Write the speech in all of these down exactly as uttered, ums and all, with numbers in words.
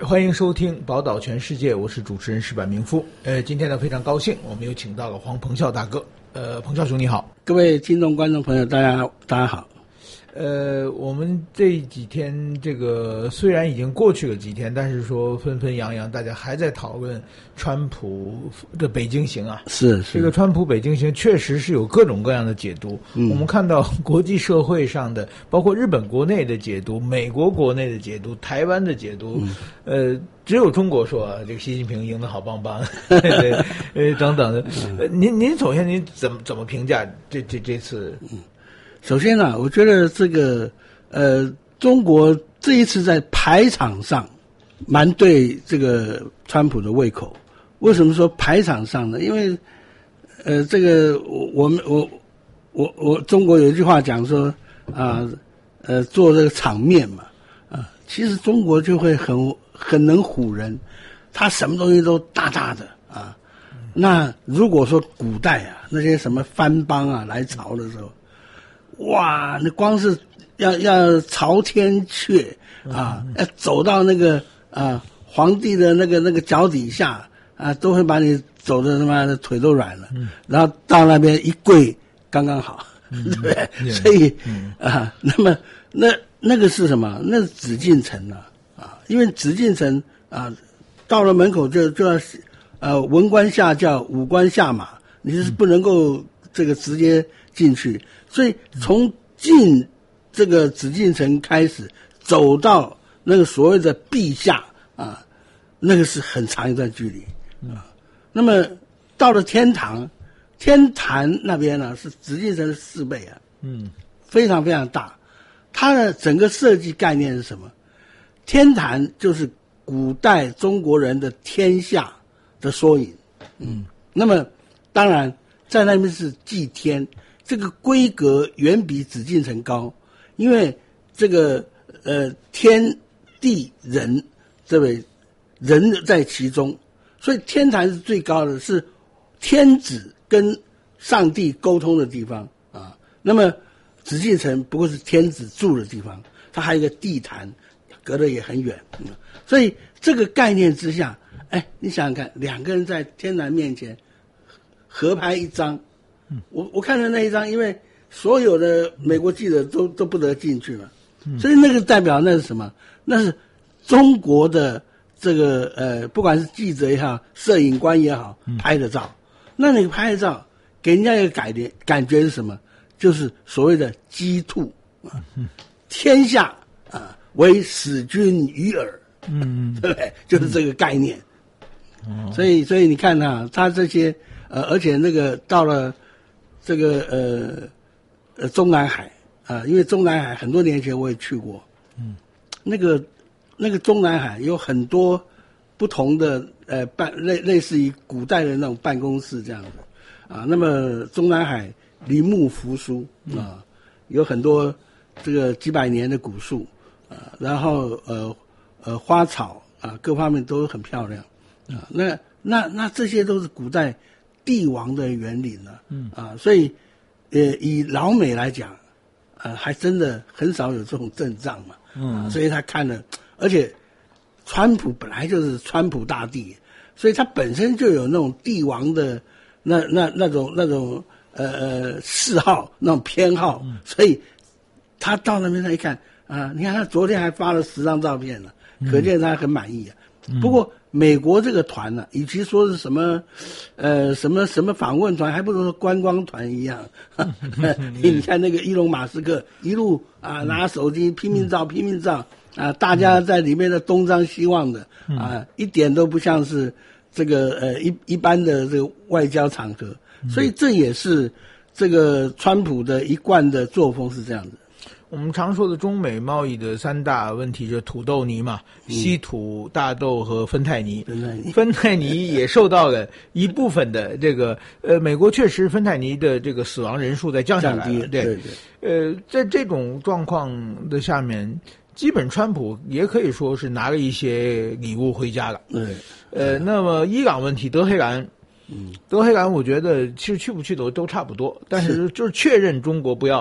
欢迎收听宝岛全世界，我是主持人石板明夫。呃，今天呢非常高兴，我们又请到了黄鹏啸大哥。呃，鹏啸兄你好。 各位听众观众朋友，大家大家好。 呃，我们这几天这个虽然已经过去了几天，但是说纷纷扬扬，大家还在讨论川普的北京行啊。 是是， 这个川普北京行确实是有各种各样的解读。嗯、我们看到国际社会上的，包括日本国内的解读、美国国内的解读、台湾的解读，嗯、呃，只有中国说、啊、这个习近平赢得好棒棒，对，呃，等等的。呃、您您首先您怎么怎么评价这这这次？ 嗯首先呢、啊，我觉得这个呃，中国这一次在排场上蛮对这个川普的胃口。为什么说排场上呢？因为呃，这个我我们我我我中国有一句话讲说啊，呃，做这个场面嘛啊，其实中国就会很很能唬人，他什么东西都大大的啊。那如果说古代啊那些什么藩邦啊来朝的时候。哇，你光是要要朝天阙啊，要走到那个啊皇帝的那个那个脚底下啊，都会把你走的他妈的腿都软了，嗯、然后到那边一跪刚刚好，嗯、对不对？嗯、所以、嗯、啊，那么那那个是什么？那是紫禁城啊啊，因为紫禁城啊，到了门口就就要呃文官下轿，武官下马，你是不能够这个直接进去。所以从进这个紫禁城开始，走到那个所谓的陛下啊，那个是很长一段距离啊。那么到了天堂，天坛那边呢是紫禁城的四倍啊，嗯，非常非常大。它的整个设计概念是什么？天坛就是古代中国人的天下的缩影，嗯。那么当然在那边是祭天。这个规格远比紫禁城高，因为这个呃天地人这位人在其中，所以天坛是最高的，是天子跟上帝沟通的地方啊。那么紫禁城不过是天子住的地方，它还有一个地坛，隔得也很远。嗯、所以这个概念之下，哎，你想想看，两个人在天坛面前合拍一张。我我看了那一张，因为所有的美国记者都都不得进去嘛，所以那个代表那是什么？那是中国的这个呃，不管是记者也好，摄影官也好，拍的照。那你拍的照给人家一个感觉，感觉是什么？就是所谓的鸡兔啊，天下啊为使君与尔，嗯，对不对？就是这个概念。所以所以你看啊，他这些呃，而且那个到了。这个呃呃中南海啊、呃，因为中南海很多年前我也去过，嗯，那个那个中南海有很多不同的呃办类类似于古代的那种办公室这样子啊。那么中南海林木扶疏啊，有很多这个几百年的古树啊，然后呃呃花草啊各方面都很漂亮啊。那那那这些都是古代。帝王的园林呢、啊，嗯啊，所以，呃，以老美来讲，呃，还真的很少有这种阵仗嘛，嗯、啊，所以他看了，而且，川普本来就是川普大帝，所以他本身就有那种帝王的那那那种那种呃呃嗜好那种偏好，嗯、所以他到那边他一看啊，你看他昨天还发了十张照片呢，可见他很满意啊。嗯、不过。美国这个团呢、啊，与其说是什么，呃，什么什么访问团，还不如说观光团一样。你看那个伊隆马斯克一路啊拿手机拼命照拼命照啊，大家在里面的东张西望的啊，一点都不像是这个呃一一般的这个外交场合。所以这也是这个川普的一贯的作风是这样子。 我们常说的中美贸易的三大问题就是土豆泥嘛，嗯、稀土、大豆和芬太尼。芬太尼也受到了一部分的这个呃，美国确实芬太尼的这个死亡人数在降下来了。对对对。 呃，在这种状况的下面，基本川普也可以说是拿了一些礼物回家了。 对。 呃，那么伊朗问题，德黑兰。 嗯。 德黑兰，我觉得其实去不去都都差不多，但是就是确认中国不要。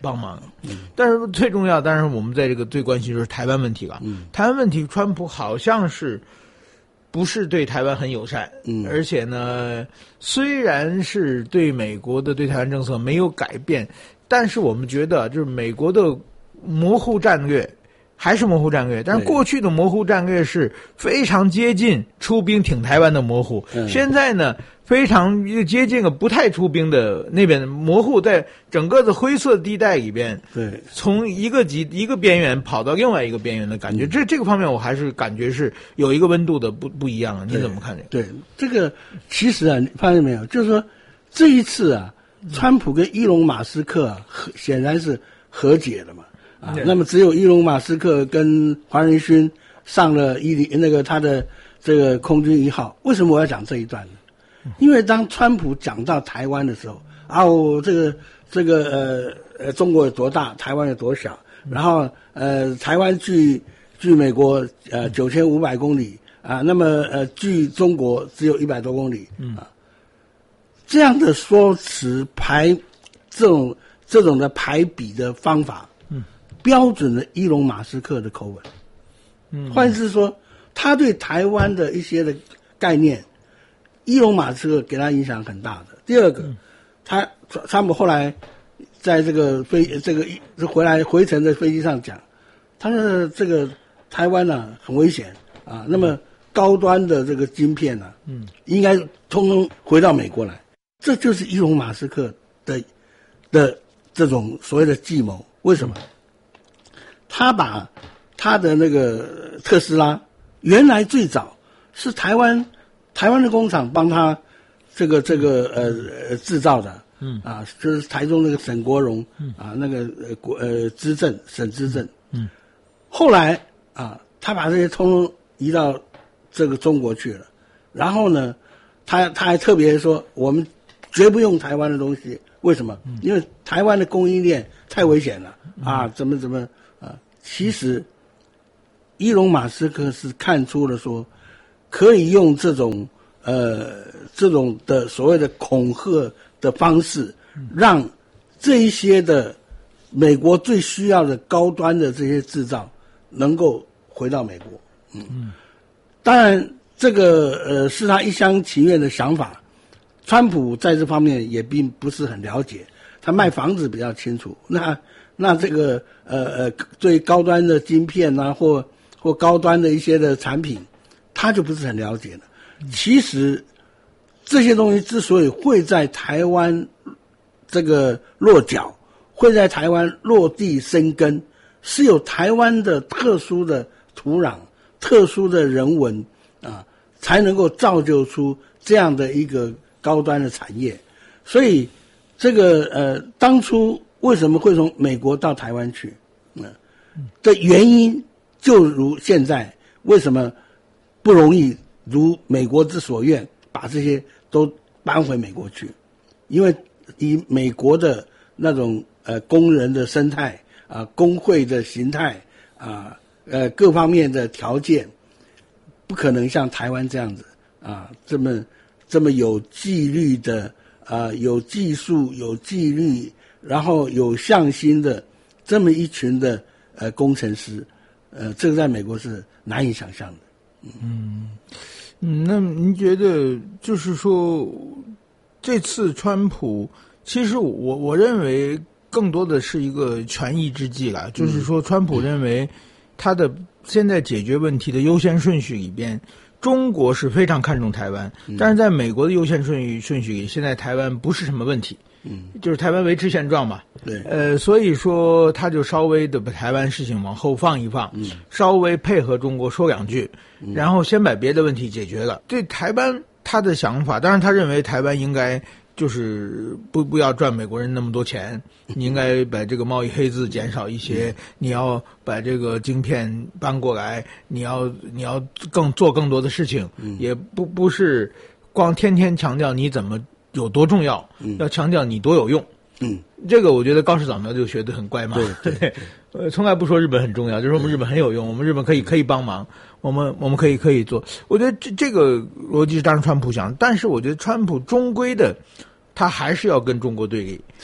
帮忙。嗯，但是最重要，当然我们在这个最关心就是台湾问题了。嗯，台湾问题，川普好像是不是对台湾很友善？嗯，而且呢，虽然是对美国的对台湾政策没有改变，但是我们觉得就是美国的模糊战略。还是模糊战略，但是过去的模糊战略是非常接近出兵挺台湾的模糊，嗯、现在呢非常接近个不太出兵的那边的模糊，在整个的灰色地带里边， 对， 从一个极一个边缘跑到另外一个边缘的感觉，嗯、这这个方面我还是感觉是有一个温度的不不一样啊，你怎么看这个？ 对，这个其实啊，你发现没有，就是说这一次啊，川普跟伊隆马斯克啊，显然是和解了嘛。啊，那么只有伊隆马斯克跟黄仁勋上了伊犁那个他的这个空军一号。为什么我要讲这一段呢？因为当川普讲到台湾的时候，啊，我这个这个呃呃中国有多大，台湾有多小，然后呃台湾距距美国呃九千五百公里啊，那么呃距中国只有一百多公里啊，这样的说辞排这种这种的排比的方法。标准的伊隆马斯克的口吻，嗯，换言之说，他对台湾的一些的概念，伊隆马斯克给他影响很大的。第二个，嗯、他他们后来在这个飞这个回来回程的飞机上讲，他说这个台湾呢、啊、很危险啊，那么高端的这个晶片呢、啊，嗯，应该通通回到美国来，这就是伊隆马斯克的的这种所谓的计谋。为什么？嗯他把他的那个特斯拉，原来最早是台湾台湾的工厂帮他这个这个呃制造的，嗯啊，就是台中那个沈国荣，嗯啊那个呃国呃资政沈资政，嗯，后来啊他把这些通通移到这个中国去了，然后呢，他他还特别说我们绝不用台湾的东西，为什么？嗯、因为台湾的供应链太危险了啊，怎么怎么。其实，伊隆马斯克是看出了说，可以用这种呃这种的所谓的恐吓的方式，让这一些的美国最需要的高端的这些制造能够回到美国。嗯，嗯当然这个呃是他一厢情愿的想法，川普在这方面也并不是很了解，他卖房子比较清楚。那那这个呃呃对高端的晶片啊，或或高端的一些的产品，他就不是很了解了。其实这些东西之所以会在台湾这个落脚，会在台湾落地生根，是有台湾的特殊的土壤、特殊的人文啊，才能够造就出这样的一个高端的产业。所以这个呃当初。为什么会从美国到台湾去？嗯，的原因就如现在为什么不容易如美国之所愿把这些都搬回美国去？因为以美国的那种呃工人的生态啊、工会的形态啊、呃各方面的条件，不可能像台湾这样子啊这么这么有纪律的啊、有技术有纪律。然后有向心的这么一群的呃工程师，呃，这个在美国是难以想象的。 嗯嗯，那您觉得就是说，这次川普，其实我我认为更多的是一个权宜之计啦，就是说，川普认为他的现在解决问题的优先顺序里边。中国是非常看重台湾，但是在美国的优先顺序顺序里，现在台湾不是什么问题，嗯，就是台湾维持现状嘛， 对， 呃，所以说他就稍微的把台湾事情往后放一放，嗯，稍微配合中国说两句，嗯、然后先把别的问题解决了。对台湾他的想法，当然他认为台湾应该就是不不要赚美国人那么多钱，你应该把这个贸易黑字减少一些，嗯、你要把这个晶片搬过来，你要你要更做更多的事情，嗯、也不不是光天天强调你怎么有多重要，嗯、要强调你多有用。嗯，这个我觉得高市早苗就学得很乖嘛， 对对对， 呃，从来不说日本很重要，就说我们日本很有用，我们日本可以可以帮忙，我们我们可以可以做。我觉得这这个逻辑是当然川普想，但是我觉得川普终归的，他还是要跟中国对立。 是。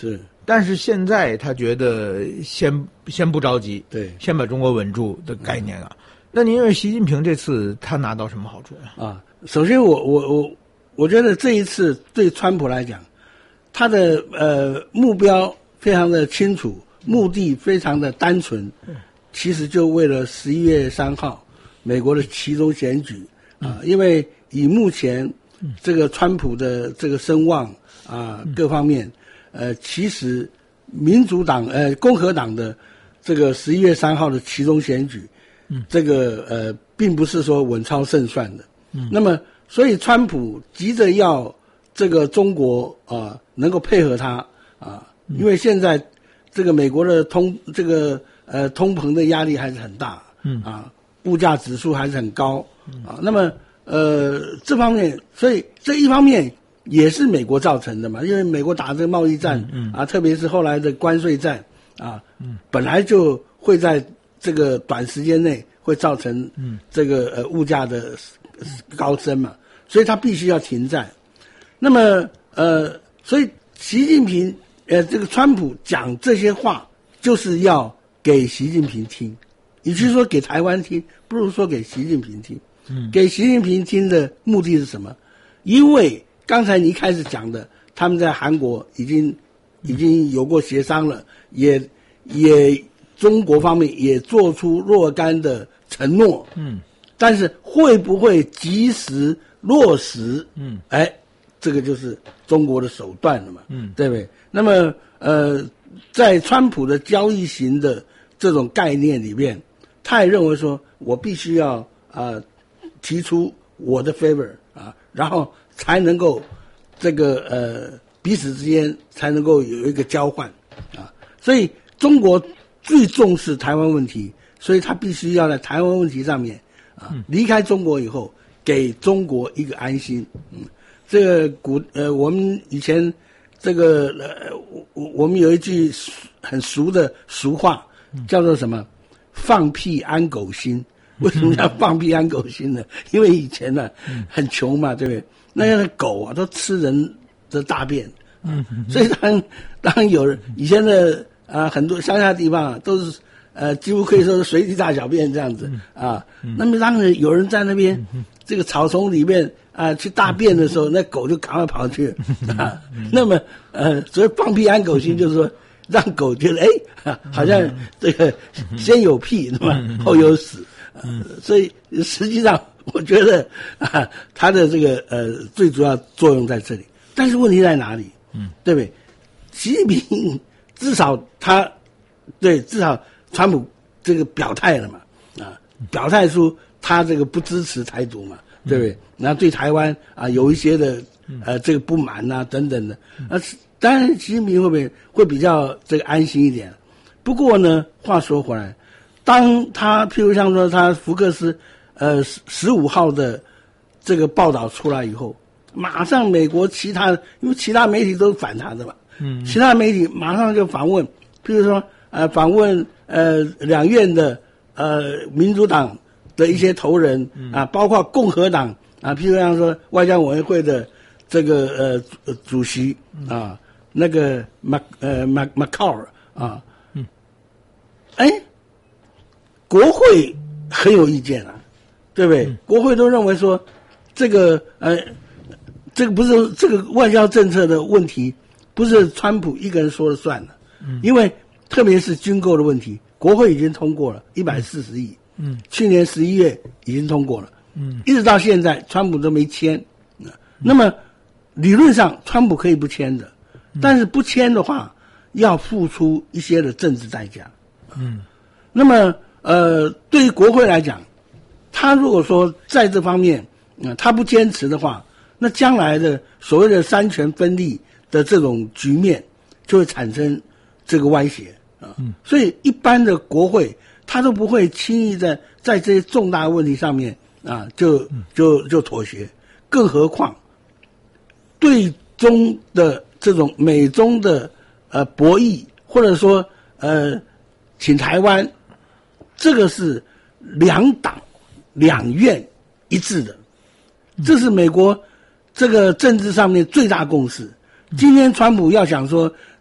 但是现在他觉得先先不着急， 对， 先把中国稳住的概念啊。那您认为习近平这次他拿到什么好处啊？ 啊，首先我我我我觉得这一次对川普来讲，他的呃目标非常的清楚，目的非常的单纯，其实就为了十一月三号美国的期中选举啊，因为以目前这个川普的这个声望啊各方面，呃，其实民主党呃共和党的这个十一月三号的期中选举。嗯，这个呃，并不是说稳操胜算的。嗯，那么所以川普急着要这个中国啊、呃、能够配合他啊，因为现在这个美国的通这个呃通膨的压力还是很大。嗯啊，物价指数还是很高。啊，那么呃这方面，所以这一方面也是美国造成的嘛，因为美国打这个贸易战，嗯啊，特别是后来的关税战啊，嗯，本来就会在这个短时间内会造成这个呃物价的高升嘛，所以他必须要停战。那么呃，所以习近平呃这个川普讲这些话，就是要给习近平听，与其说给台湾听，不如说给习近平听。嗯，给习近平听的目的是什么？因为刚才你一开始讲的，他们在韩国已经已经有过协商了，也也。中国方面也做出若干的承诺，嗯，但是会不会及时落实？嗯，哎，这个就是中国的手段了嘛，嗯，对不对？那么，呃，在川普的交易型的这种概念里面，他也认为说，我必须要啊、呃、提出我的 favor 啊，然后才能够这个呃彼此之间才能够有一个交换啊，所以中国。最重视台湾问题，所以他必须要在台湾问题上面啊，离开中国以后，给中国一个安心。嗯，这个古呃，我们以前这个呃，我我们有一句很俗的俗话，叫做什么？放屁安狗心。为什么要放屁安狗心呢？因为以前呢、啊、很穷嘛，对不对？那样的狗啊，都吃人的大便。嗯，所以当当有人以前的。啊，很多乡下地方啊，都是呃，几乎可以说是随地大小便这样子啊。那么当然有人在那边这个草丛里面啊去大便的时候，那狗就赶快跑去啊。那么呃，所以放屁安狗心，就是说让狗觉得哎，好像这个先有屁对吧，后有屎。呃、所以实际上我觉得啊，它的这个呃最主要作用在这里。但是问题在哪里？嗯，对不对？习近平。至少他，对，至少川普这个表态了嘛，啊，表态出他这个不支持台独嘛，对不对？然后对台湾啊有一些的呃这个不满呐、啊、等等的，啊，当然习近平会不会会比较这个安心一点？不过呢，话说回来，当他譬如像说他福克斯呃十五号的这个报道出来以后，马上美国其他因为其他媒体都反他的嘛。嗯，其他媒体马上就访问，譬如说，呃，访问呃两院的呃民主党的一些头人啊，包括共和党啊，譬如像说外交委员会的这个呃主席啊，那个马呃马马考尔啊，嗯，哎，国会很有意见啊，对不对？嗯、国会都认为说，这个呃，这个不是这个外交政策的问题。不是川普一个人说了算了，嗯，因为特别是军购的问题，国会已经通过了一百四十亿，嗯，去年十一月已经通过了，嗯，一直到现在川普都没签，嗯、那么理论上川普可以不签的，嗯、但是不签的话要付出一些的政治代价，嗯，那么呃，对于国会来讲，他如果说在这方面，嗯、呃，他不坚持的话，那将来的所谓的三权分立。的这种局面就会产生这个歪斜啊，嗯、所以一般的国会他都不会轻易在在这些重大问题上面啊就就就妥协，更何况对中的这种美中的呃博弈，或者说呃请台湾，这个是两党两院一致的，这是美国这个政治上面最大共识。今天川普要想说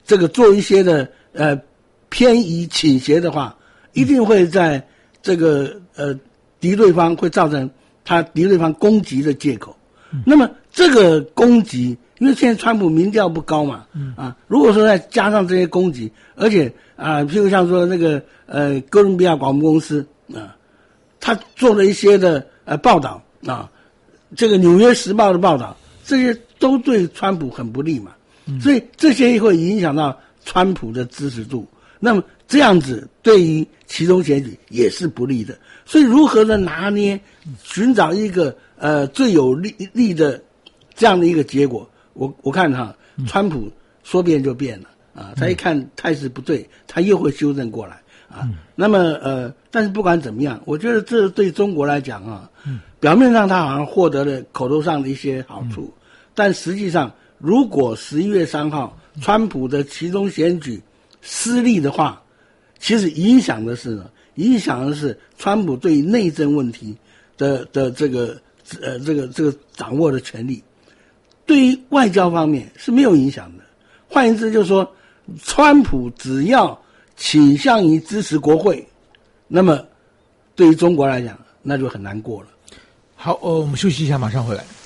这个做一些的呃偏移倾斜的话，一定会在这个呃敌对方会造成他敌对方攻击的借口。嗯、那么这个攻击，因为现在川普民调不高嘛，嗯、啊，如果说再加上这些攻击，而且啊，譬如像说那个呃哥伦比亚广播公司啊，他做了一些的呃报道啊，这个《纽约时报》的报道，这些都对川普很不利嘛，嗯、所以这些会影响到川普的支持度。那么这样子对于期中选举也是不利的。所以如何的拿捏，寻找一个呃最有利利的这样的一个结果，我我看哈，川普说变就变了啊，他一看态势不对，他又会修正过来啊。嗯、那么呃，但是不管怎么样，我觉得这对中国来讲啊，嗯、表面上他好像获得了口头上的一些好处，嗯、但实际上，如果十一月三号川普的期中选举失利的话，其实影响的是呢，影响的是川普对内政问题的的这个呃这个这个掌握的权利，对于外交方面是没有影响的。换言之，就是说，川普只要倾向于支持国会，那么对于中国来讲，那就很难过了。 好，呃，我们休息一下，马上回来。